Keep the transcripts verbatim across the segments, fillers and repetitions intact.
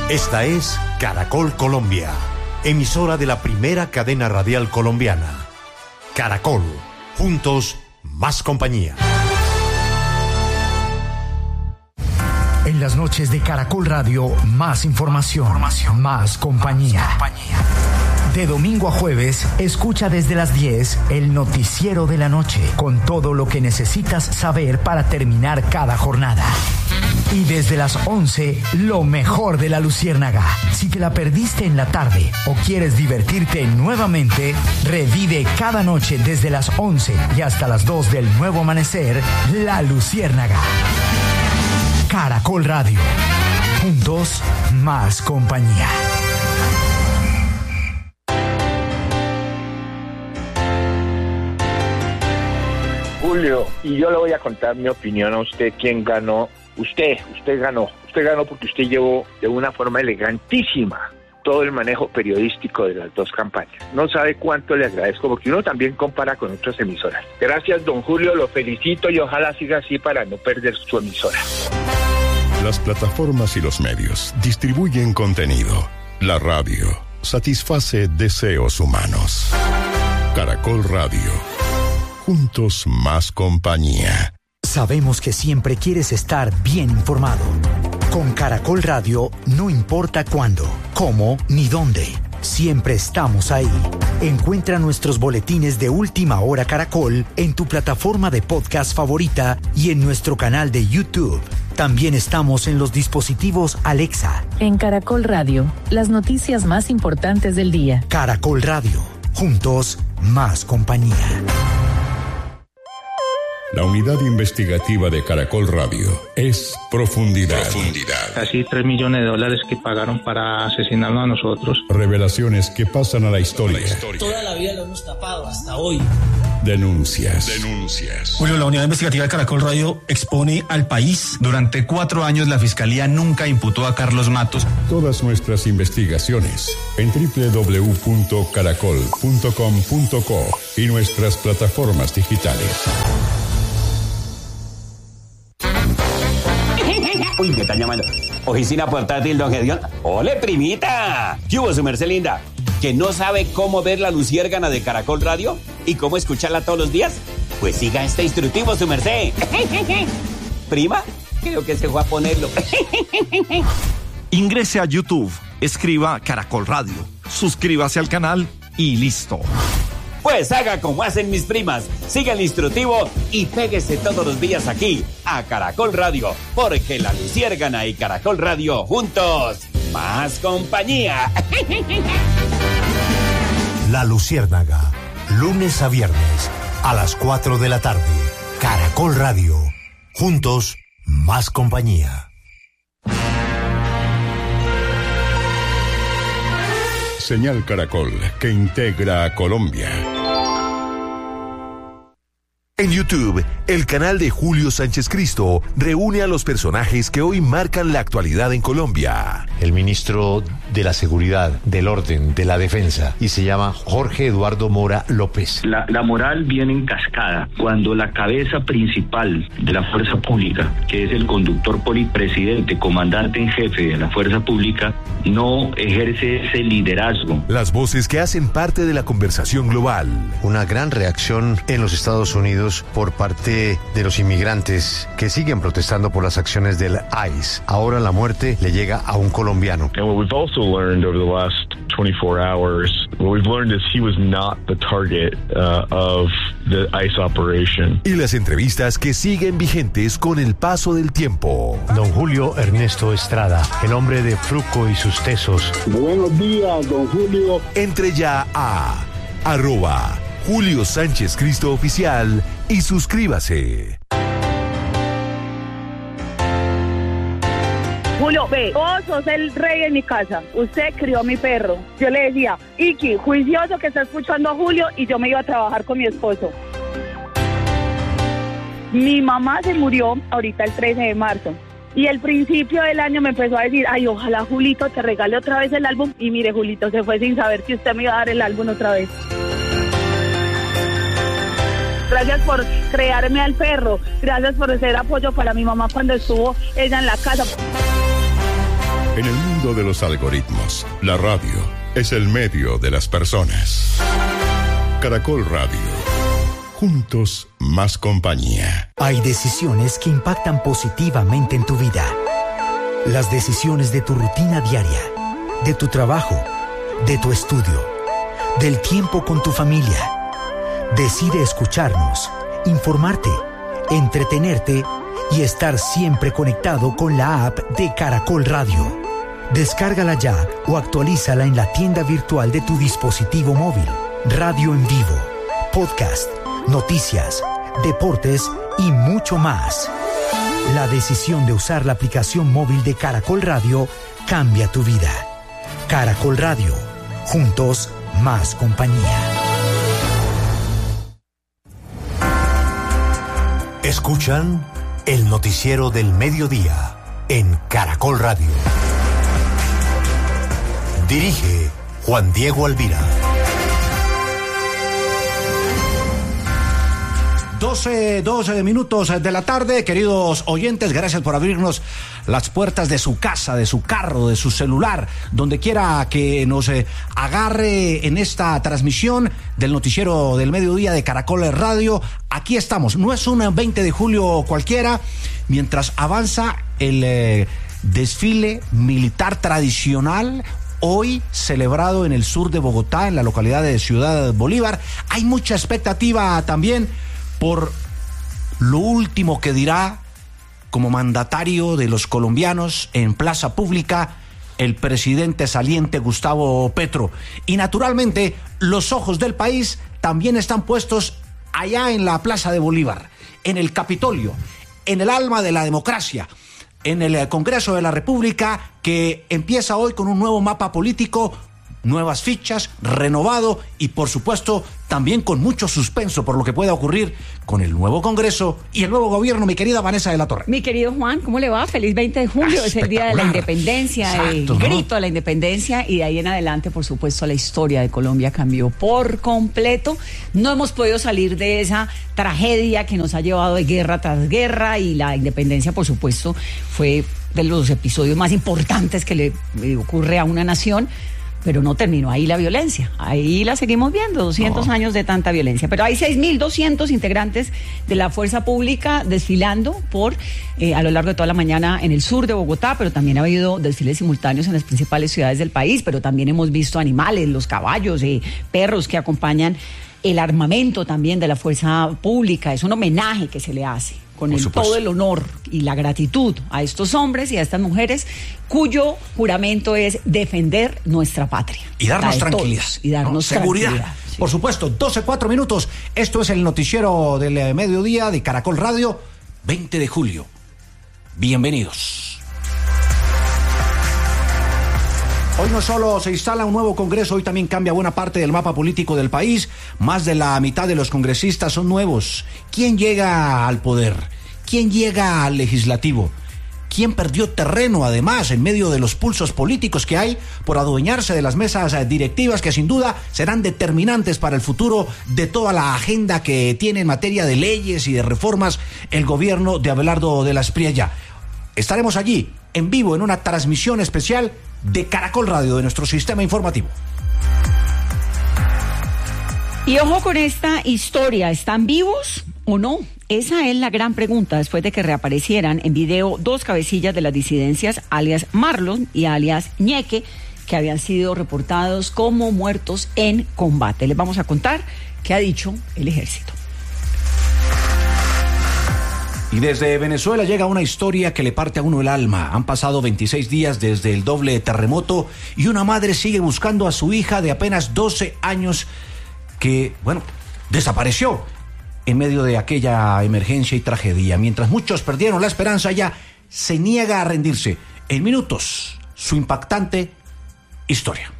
Esta es Caracol Colombia, emisora de la primera cadena radial colombiana. Caracol, juntos, más compañía. En las noches de Caracol Radio, más información, información. Más compañía. más compañía. De domingo a jueves, escucha desde las diez el noticiero de la noche, con todo lo que necesitas saber para terminar cada jornada. Y desde las once, lo mejor de La Luciérnaga. Si te la perdiste en la tarde o quieres divertirte nuevamente, revive cada noche desde las once y hasta las dos del nuevo amanecer, La Luciérnaga. Caracol Radio. Juntos, más compañía. Julio, y yo le voy a contar mi opinión a usted, quién ganó. Usted, usted ganó. Usted ganó porque usted llevó de una forma elegantísima todo el manejo periodístico de las dos campañas. No sabe cuánto le agradezco, porque uno también compara con otras emisoras. Gracias, don Julio, lo felicito y ojalá siga así para no perder su emisora. Las plataformas y los medios distribuyen contenido. La radio satisface deseos humanos. Caracol Radio. Juntos, más compañía. Sabemos que siempre quieres estar bien informado. Con Caracol Radio, no importa cuándo, cómo ni dónde, siempre estamos ahí. Encuentra nuestros boletines de Última Hora Caracol en tu plataforma de podcast favorita y en nuestro canal de YouTube. También estamos en los dispositivos Alexa. En Caracol Radio, las noticias más importantes del día. Caracol Radio, juntos, más compañía. La unidad investigativa de Caracol Radio es Profundidad. Profundidad. Casi tres millones de dólares que pagaron para asesinarnos a nosotros. Revelaciones que pasan a la historia. La historia. Toda la vida lo hemos tapado hasta hoy. Denuncias. Denuncias. Bueno, la unidad investigativa de Caracol Radio expone al país. Durante cuatro años la Fiscalía nunca imputó a Carlos Matos. Todas nuestras investigaciones en doble u doble u doble u punto caracol punto com punto co y nuestras plataformas digitales. Uy, me están llamando. Oficina portátil, don Gedeón. ¡Ole, primita! ¿Qué hubo, su merced linda? ¿Que no sabe cómo ver la luciérgana de Caracol Radio y cómo escucharla todos los días? Pues siga este instructivo, su merced. ¿Prima? Creo que se fue a ponerlo. Ingrese a YouTube, escriba Caracol Radio, suscríbase al canal y listo. Pues haga como hacen mis primas, siga el instructivo y péguese todos los días aquí a Caracol Radio, porque la luciérgana y Caracol Radio juntos, más compañía. La Luciérnaga, lunes a viernes a las cuatro de la tarde. Caracol Radio, juntos, más compañía. Señal Caracol, que integra a Colombia. En YouTube, el canal de Julio Sánchez Cristo reúne a los personajes que hoy marcan la actualidad en Colombia. El ministro de la Seguridad, del Orden, de la Defensa, y se llama Jorge Eduardo Mora López. La, la moral viene en cascada cuando la cabeza principal de la fuerza pública, que es el conductor polipresidente, comandante en jefe de la fuerza pública, no ejerce ese liderazgo. Las voces que hacen parte de la conversación global. Una gran reacción en los Estados Unidos por parte de los inmigrantes que siguen protestando por las acciones del I C E. Ahora la muerte le llega a un colombiano. And what we've also learned over the last twenty-four hours, what we've learned is he was not the target uh, of the I C E operation. Y las entrevistas que siguen vigentes con el paso del tiempo. Don Julio Ernesto Estrada, el hombre de Fruco y sus tesos. Buenos días, don Julio. Entre ya a arroba Julio Sánchez Cristo Oficial y suscríbase. Julio, ve, vos sos el rey en mi casa. Usted crió a mi perro. Yo le decía, Iki, juicioso que está escuchando a Julio, y yo me iba a trabajar con mi esposo. Mi mamá se murió ahorita el trece de marzo. Y el principio del año me empezó a decir, ay, ojalá Julito te regale otra vez el álbum. Y mire, Julito se fue sin saber que usted me iba a dar el álbum otra vez. Gracias por crearme al perro. Gracias por ser apoyo para mi mamá cuando estuvo ella en la casa. En el mundo de los algoritmos, la radio es el medio de las personas. Caracol Radio. Juntos, más compañía. Hay decisiones que impactan positivamente en tu vida. Las decisiones de tu rutina diaria, de tu trabajo, de tu estudio, del tiempo con tu familia. Decide escucharnos, informarte, entretenerte y estar siempre conectado con la app de Caracol Radio. Descárgala ya o actualízala en la tienda virtual de tu dispositivo móvil. Radio en vivo, podcast, noticias, deportes y mucho más. La decisión de usar la aplicación móvil de Caracol Radio cambia tu vida. Caracol Radio. Juntos, más compañía. Escuchan el noticiero del mediodía en Caracol Radio. Dirige Juan Diego Alvira. doce, doce minutos de la tarde, queridos oyentes, gracias por abrirnos las puertas de su casa, de su carro, de su celular, donde quiera que nos eh, agarre en esta transmisión del noticiero del mediodía de Caracol Radio. Aquí estamos, no es un veinte de julio cualquiera, mientras avanza el eh, desfile militar tradicional, hoy celebrado en el sur de Bogotá, en la localidad de Ciudad Bolívar. Hay mucha expectativa también por lo último que dirá como mandatario de los colombianos en plaza pública el presidente saliente Gustavo Petro. Y naturalmente los ojos del país también están puestos allá en la Plaza de Bolívar, en el Capitolio, en el alma de la democracia, en el Congreso de la República, que empieza hoy con un nuevo mapa político, nuevas fichas, renovado y por supuesto también con mucho suspenso por lo que pueda ocurrir con el nuevo Congreso y el nuevo gobierno. Mi querida Vanessa de la Torre. Mi querido Juan, ¿cómo le va? Feliz veinte de julio, es el día de la independencia, Exacto, el ¿no? grito de la independencia, y de ahí en adelante, por supuesto, la historia de Colombia cambió por completo. No hemos podido salir de esa tragedia que nos ha llevado de guerra tras guerra, y la independencia, por supuesto, fue de los episodios más importantes que le eh, ocurre a una nación. Pero no terminó ahí la violencia, ahí la seguimos viendo, doscientos no. años de tanta violencia. Pero hay seis mil doscientos integrantes de la fuerza pública desfilando por eh, a lo largo de toda la mañana en el sur de Bogotá, pero también ha habido desfiles simultáneos en las principales ciudades del país, pero también hemos visto animales, los caballos, eh, perros que acompañan el armamento también de la fuerza pública. Es un homenaje que se le hace con el, todo el honor y la gratitud a estos hombres y a estas mujeres cuyo juramento es defender nuestra patria. Y darnos tranquilidad. Y darnos ¿no? seguridad. Tranquilidad, sí. Por supuesto, doce, cuatro minutos. Esto es el noticiero del mediodía de Caracol Radio, veinte de julio. Bienvenidos. Hoy no solo se instala un nuevo Congreso, hoy también cambia buena parte del mapa político del país. Más de la mitad de los congresistas son nuevos. ¿Quién llega al poder? ¿Quién llega al legislativo? ¿Quién perdió terreno, además, en medio de los pulsos políticos que hay por adueñarse de las mesas directivas que sin duda serán determinantes para el futuro de toda la agenda que tiene en materia de leyes y de reformas el gobierno de Abelardo de la Espriella? Estaremos allí, en vivo, en una transmisión especial de Caracol Radio, de nuestro sistema informativo. Y ojo con esta historia, ¿están vivos o no? Esa es la gran pregunta después de que reaparecieran en video dos cabecillas de las disidencias, alias Marlon y alias Ñeque, que habían sido reportados como muertos en combate. Les vamos a contar qué ha dicho el ejército. Y desde Venezuela llega una historia que le parte a uno el alma. Han pasado veintiséis días desde el doble terremoto y una madre sigue buscando a su hija de apenas doce años que, bueno, desapareció en medio de aquella emergencia y tragedia. Mientras muchos perdieron la esperanza, ella se niega a rendirse. En minutos, su impactante historia.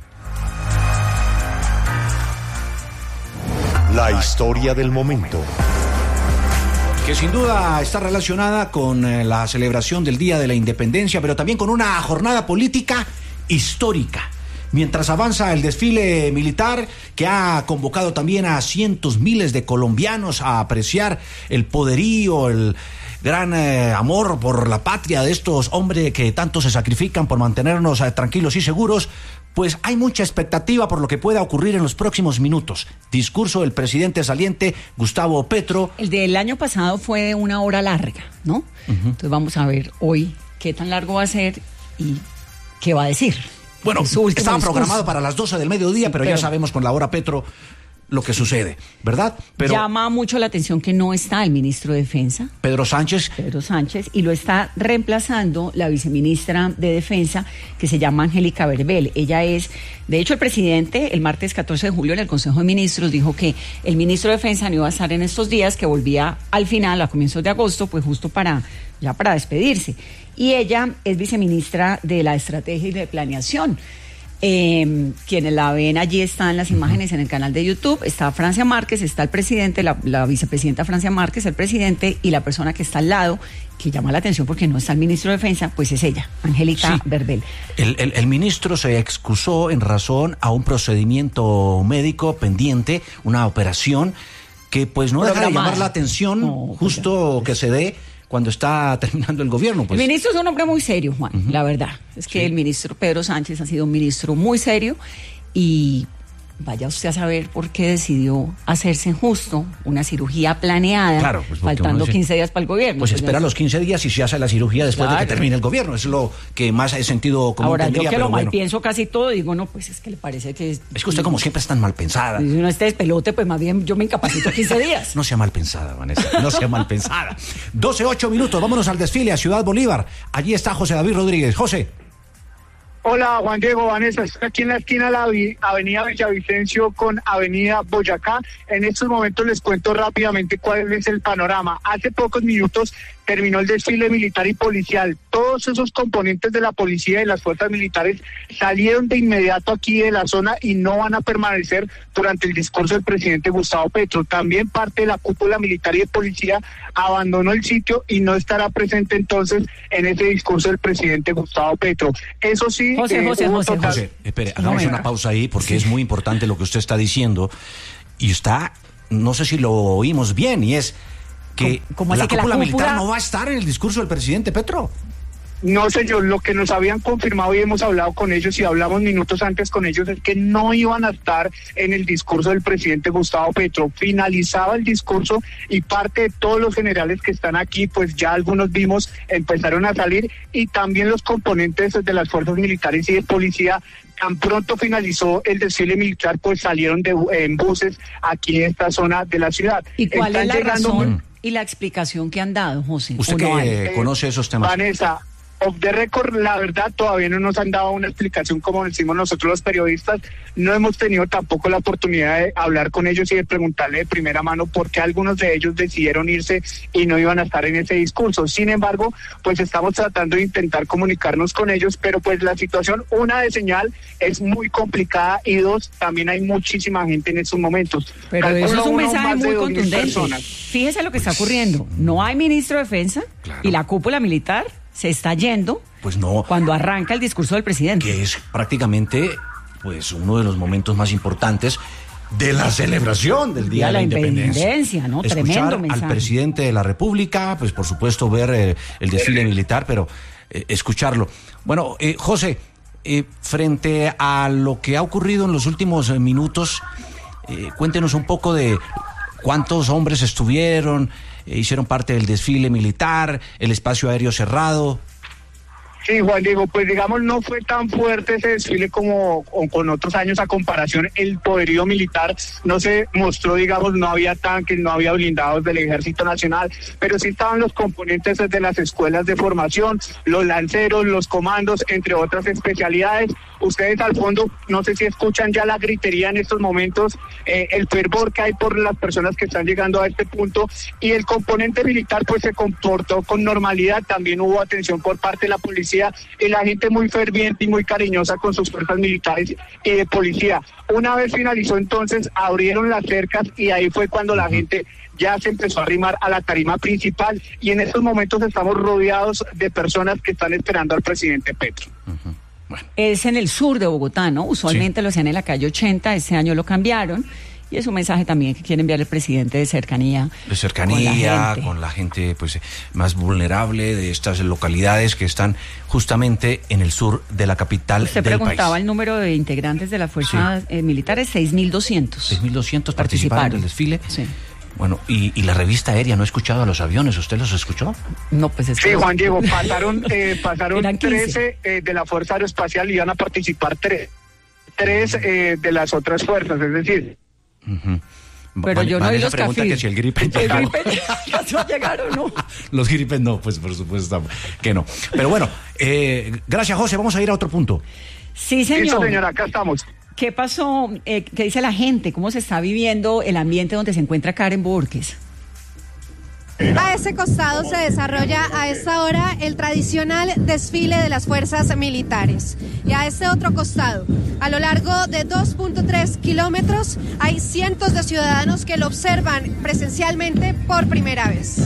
La historia del momento. Que sin duda está relacionada con eh, la celebración del Día de la Independencia, pero también con una jornada política histórica. Mientras avanza el desfile militar que ha convocado también a cientos miles de colombianos a apreciar el poderío, el, gran eh, amor por la patria de estos hombres que tanto se sacrifican por mantenernos eh, tranquilos y seguros, pues hay mucha expectativa por lo que pueda ocurrir en los próximos minutos. Discurso del presidente saliente, Gustavo Petro. El del año pasado fue una hora larga, ¿no? Uh-huh. Entonces vamos a ver hoy qué tan largo va a ser y qué va a decir. Bueno, estaba discurso. programado para las doce del mediodía, sí, pero, pero ya sabemos con la hora Petro lo que sucede, ¿verdad? Pero llama mucho la atención que no está el ministro de Defensa. Pedro Sánchez. Pedro Sánchez, y lo está reemplazando la viceministra de Defensa, que se llama Angélica Berbel. Ella es, de hecho, el presidente, el martes catorce de julio, en el Consejo de Ministros, dijo que el ministro de Defensa no iba a estar en estos días, que volvía al final, a comienzos de agosto, pues justo para, ya para despedirse. Y ella es viceministra de la Estrategia y de Planeación. Eh, quienes la ven allí están las imágenes en el canal de YouTube. Está Francia Márquez, está el presidente, la, la vicepresidenta Francia Márquez, el presidente, y la persona que está al lado, que llama la atención porque no está el ministro de Defensa, pues es ella, Angélica sí. Berbel. El, el, el ministro se excusó en razón a un procedimiento médico pendiente, una operación que pues no deja de llamar la atención, no, justo que se dé cuando está terminando el gobierno. Pues. El ministro es un hombre muy serio, Juan, uh-huh. la verdad. Es que sí. El ministro Pedro Sánchez ha sido un ministro muy serio y vaya usted a saber por qué decidió hacerse justo una cirugía planeada, claro, pues faltando dice, quince días para el gobierno. Pues, pues espera los quince días y se hace la cirugía después claro. de que termine el gobierno. Es lo que más he sentido como Ahora, tendría, yo que lo bueno. mal pienso casi todo, digo, no, pues es que le parece que... Es, es que usted como siempre es tan mal pensada. Si uno esté despelote, pues más bien yo me incapacito quince días. No sea mal pensada, Vanessa, no sea mal pensada. doce, ocho minutos, vámonos al desfile a Ciudad Bolívar. Allí está José David Rodríguez. José. Hola, Juan Diego, Vanessa, estoy aquí en la esquina de la avenida Villavicencio con avenida Boyacá. En estos momentos les cuento rápidamente cuál es el panorama. Hace pocos minutos terminó el desfile militar y policial. Todos esos componentes de la policía y las fuerzas militares salieron de inmediato aquí de la zona y no van a permanecer durante el discurso del presidente Gustavo Petro. También parte de la cúpula militar y de policía abandonó el sitio y no estará presente entonces en ese discurso del presidente Gustavo Petro. Eso sí... José, eh, José, José, total... José, espere, hagamos no, una pausa ahí porque sí. es muy importante lo que usted está diciendo y está, no sé si lo oímos bien, y es que ¿Cómo, cómo la que cúpula la militar no va a estar en el discurso del presidente Petro. No sé yo, lo que nos habían confirmado y hemos hablado con ellos y hablamos minutos antes con ellos es que no iban a estar en el discurso del presidente Gustavo Petro. Finalizaba el discurso y parte de todos los generales que están aquí, pues ya algunos vimos, empezaron a salir, y también los componentes de las fuerzas militares y de policía. Tan pronto finalizó el desfile militar, pues salieron de, en buses aquí en esta zona de la ciudad. ¿Y cuál Están es la llegando... razón y la explicación que han dado, José? Usted que no eh, conoce esos temas. Vanessa, off the record, la verdad, todavía no nos han dado una explicación como decimos nosotros los periodistas. No hemos tenido tampoco la oportunidad de hablar con ellos y de preguntarle de primera mano por qué algunos de ellos decidieron irse y no iban a estar en ese discurso. Sin embargo, pues estamos tratando de intentar comunicarnos con ellos, pero pues la situación, una de señal, es muy complicada, y dos, también hay muchísima gente en estos momentos. Pero Calculo eso es un uno, mensaje más de muy dos mil contundente. personas. Fíjese lo que está ocurriendo. No hay ministro de Defensa, claro, y la cúpula militar se está yendo pues no, cuando arranca el discurso del presidente. Que es prácticamente pues uno de los momentos más importantes de la celebración del Día de la, la Independencia. independencia, ¿no? Escuchar Tremendo mensaje. al presidente de la República, pues por supuesto ver eh, el desfile militar, pero eh, escucharlo. Bueno, eh, José, eh, frente a lo que ha ocurrido en los últimos eh, minutos, eh, cuéntenos un poco de cuántos hombres estuvieron, eh, hicieron parte del desfile militar, el espacio aéreo cerrado. Sí, Juan Diego, pues digamos no fue tan fuerte ese desfile como con otros años a comparación. El poderío militar no se mostró, digamos, no había tanques, no había blindados del Ejército Nacional, pero sí estaban los componentes de las escuelas de formación, los lanceros, los comandos, entre otras especialidades. Ustedes al fondo, no sé si escuchan ya la gritería en estos momentos, eh, el fervor que hay por las personas que están llegando a este punto, y el componente militar pues se comportó con normalidad. También hubo atención por parte de la policía y la gente muy ferviente y muy cariñosa con sus fuerzas militares y de policía. Una vez finalizó entonces, abrieron las cercas y ahí fue cuando la gente ya se empezó a arrimar a la tarima principal, y en estos momentos estamos rodeados de personas que están esperando al presidente Petro. Uh-huh. Bueno. Es en el sur de Bogotá, ¿no? Usualmente sí. lo hacían en la calle ochenta, este año lo cambiaron, Y es un mensaje también que quiere enviar el presidente de cercanía. De cercanía, con la gente, con la gente pues, más vulnerable de estas localidades que están justamente en el sur de la capital Usted del país. Usted preguntaba el número de integrantes de las fuerzas sí. eh, militares, seis mil doscientos. seis mil doscientos participaron del desfile. Sí. Bueno, y, y la revista aérea, no he escuchado a los aviones, ¿usted los escuchó? No, pues es Sí, Juan Diego, pasaron, eh, pasaron trece eh, de la Fuerza Aeroespacial y iban a participar tres, tres eh, de las otras fuerzas, es decir... Uh-huh. Pero Man, yo no vi los pregunta Cafir. Que si el Gripen ¿El Gripen ya va a llegar o no? Los Gripen no, pues por supuesto que no. Pero bueno, eh, gracias José, vamos a ir a otro punto. Sí, señor. Listo, señora, acá estamos. ¿Qué pasó? Eh, ¿Qué dice la gente? ¿Cómo se está viviendo el ambiente donde se encuentra Karen Borges? A ese costado se desarrolla a esta hora el tradicional desfile de las fuerzas militares. Y a este otro costado, a lo largo de dos punto tres kilómetros, hay cientos de ciudadanos que lo observan presencialmente por primera vez.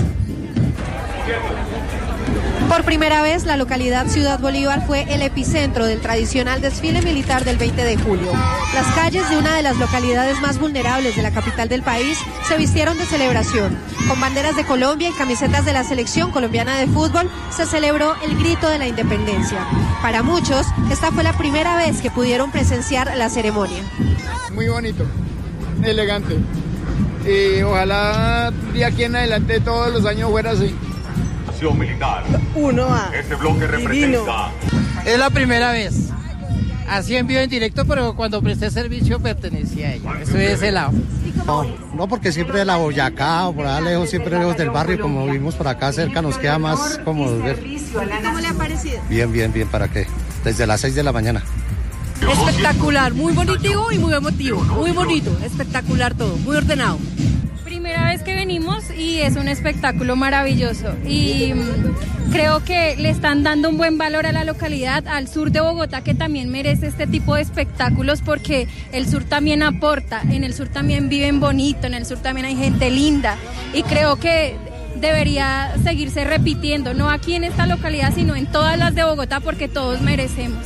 Por primera vez, la localidad Ciudad Bolívar fue el epicentro del tradicional desfile militar del veinte de julio. Las calles de una de las localidades más vulnerables de la capital del país se vistieron de celebración. Con banderas de Colombia y camisetas de la selección colombiana de fútbol, se celebró el grito de la independencia. Para muchos, esta fue la primera vez que pudieron presenciar la ceremonia. Muy bonito, elegante. Y ojalá de aquí en adelante todos los años fuera así. Militar. Uno a Este bloque representa. Es la primera vez. Así en vivo en directo, pero cuando presté servicio pertenecía a ella. Estoy de ese lado. No, no, porque siempre de la Boyacá o por allá lejos, siempre lejos del barrio, como vivimos por acá cerca, nos queda más cómodo ver. ¿Cómo le ha parecido? Bien, bien, bien, ¿para qué? Desde las seis de la mañana. Espectacular, muy bonito y muy emotivo, muy bonito, espectacular todo, muy ordenado. Primera vez que venimos y es un espectáculo maravilloso y mmm, creo que le están dando un buen valor a la localidad, al sur de Bogotá, que también merece este tipo de espectáculos porque el sur también aporta, en el sur también viven bonito, en el sur también hay gente linda y creo que debería seguirse repitiendo, no aquí en esta localidad sino en todas las de Bogotá porque todos merecemos.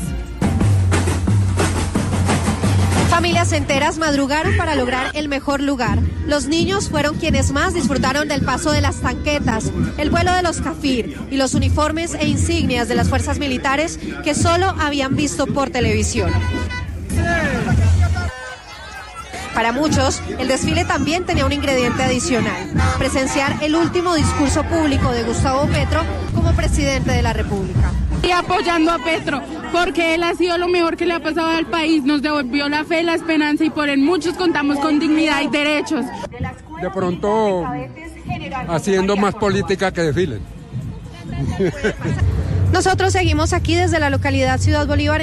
Familias enteras madrugaron para lograr el mejor lugar. Los niños fueron quienes más disfrutaron del paso de las tanquetas, el vuelo de los Cafir y los uniformes e insignias de las fuerzas militares que solo habían visto por televisión. Para muchos, el desfile también tenía un ingrediente adicional: presenciar el último discurso público de Gustavo Petro como presidente de la República. Y apoyando a Petro, porque él ha sido lo mejor que le ha pasado al país, nos devolvió la fe, la esperanza y por él muchos contamos con dignidad y derechos. De pronto, haciendo más política que desfiles. Nosotros seguimos aquí desde la localidad Ciudad Bolívar.